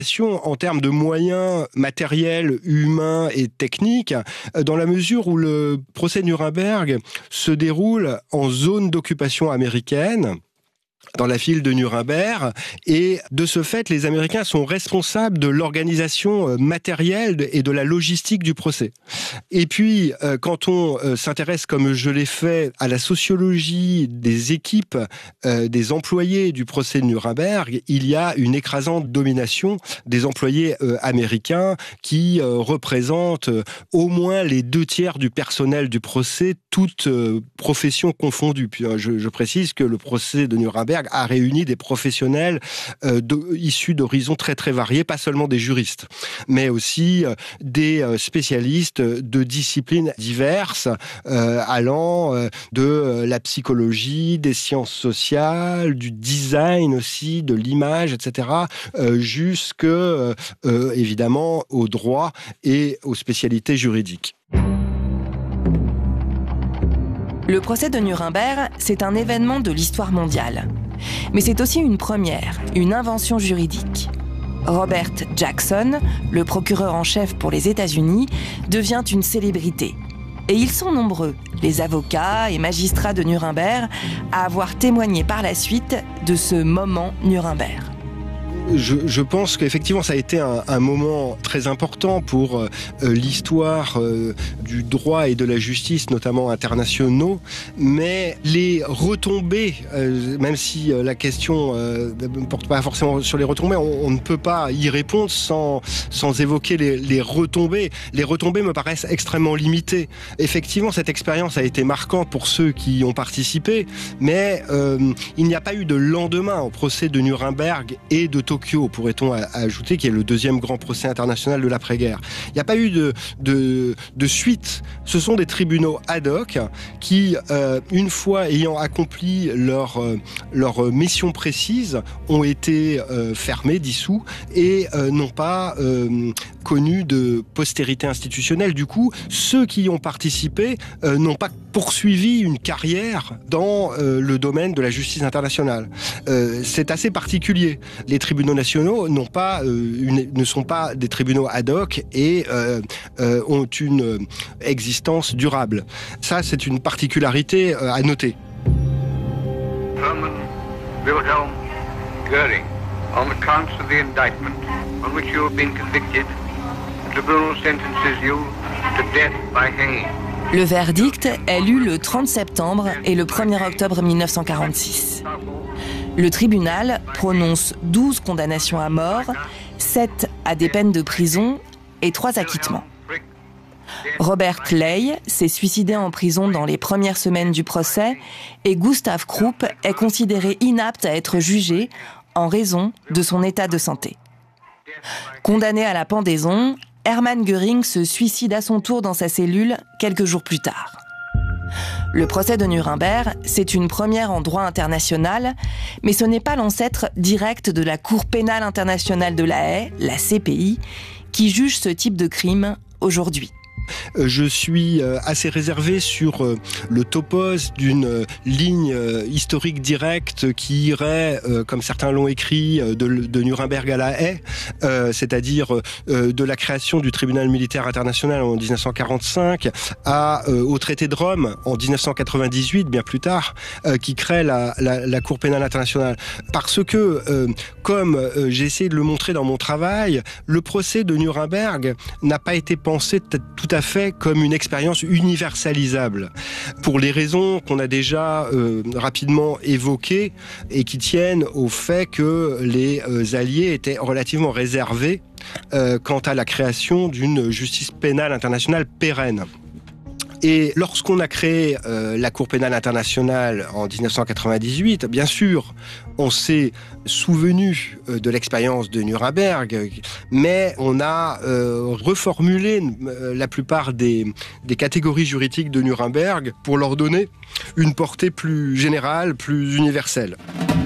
en termes de moyens matériels, humains et techniques, dans la mesure où le procès de Nuremberg se déroule en zone d'occupation américaine, dans la ville de Nuremberg, et de ce fait, les Américains sont responsables de l'organisation matérielle et de la logistique du procès. Et puis, quand on s'intéresse, comme je l'ai fait, à la sociologie des équipes, des employés du procès de Nuremberg, il y a une écrasante domination des employés américains qui représentent au moins les 2/3 du personnel du procès, toutes professions confondues. Puis, je précise que le procès de Nuremberg a réuni des professionnels issus d'horizons très très variés, pas seulement des juristes, mais aussi des spécialistes de disciplines diverses, allant de la psychologie, des sciences sociales, du design aussi, de l'image, etc., jusque évidemment au droit et aux spécialités juridiques. Le procès de Nuremberg, c'est un événement de l'histoire mondiale. Mais c'est aussi une première, une invention juridique. Robert Jackson, le procureur en chef pour les États-Unis, devient une célébrité. Et ils sont nombreux, les avocats et magistrats de Nuremberg, à avoir témoigné par la suite de ce moment Nuremberg. Je pense qu'effectivement, ça a été un moment très important pour l'histoire du droit et de la justice, notamment internationaux. Mais les retombées, même si la question ne porte pas forcément sur les retombées, on ne peut pas y répondre sans évoquer les retombées. Les retombées me paraissent extrêmement limitées. Effectivement, cette expérience a été marquante pour ceux qui y ont participé, mais il n'y a pas eu de lendemain au procès de Nuremberg et de Tokyo, pourrait-on ajouter, qui est le deuxième grand procès international de l'après-guerre. Il n'y a pas eu de suite. Ce sont des tribunaux ad hoc qui, une fois ayant accompli leur mission précise, ont été fermés, dissous, et n'ont pas connu de postérité institutionnelle. Du coup, ceux qui y ont participé n'ont pas poursuivi une carrière dans le domaine de la justice internationale. C'est assez particulier. Les tribunaux nationaux ne sont pas des tribunaux ad hoc et ont une existence durable. Ça, c'est une particularité à noter. Hermann Wilhelm Göring, on the counts of the indictment on which you have been convicted, the tribunal sentences you to death by hanging. Le verdict est lu le 30 septembre et le 1er octobre 1946. Le tribunal prononce 12 condamnations à mort, 7 à des peines de prison et 3 acquittements. Robert Ley s'est suicidé en prison dans les premières semaines du procès et Gustav Krupp est considéré inapte à être jugé en raison de son état de santé. Condamné à la pendaison, Hermann Göring se suicide à son tour dans sa cellule quelques jours plus tard. Le procès de Nuremberg, c'est une première en droit international, mais ce n'est pas l'ancêtre direct de la Cour pénale internationale de La Haye, la CPI, qui juge ce type de crime aujourd'hui. Je suis assez réservé sur le topos d'une ligne historique directe qui irait, comme certains l'ont écrit, de Nuremberg à La Haye, c'est-à-dire de la création du tribunal militaire international en 1945 au traité de Rome en 1998, bien plus tard, qui crée la Cour pénale internationale. Parce que, comme j'ai essayé de le montrer dans mon travail, le procès de Nuremberg n'a pas été pensé tout à fait comme une expérience universalisable, pour les raisons qu'on a déjà rapidement évoquées et qui tiennent au fait que les Alliés étaient relativement réservés quant à la création d'une justice pénale internationale pérenne. Et lorsqu'on a créé la Cour pénale internationale en 1998, bien sûr, on s'est souvenu de l'expérience de Nuremberg, mais on a reformulé la plupart des catégories juridiques de Nuremberg pour leur donner une portée plus générale, plus universelle.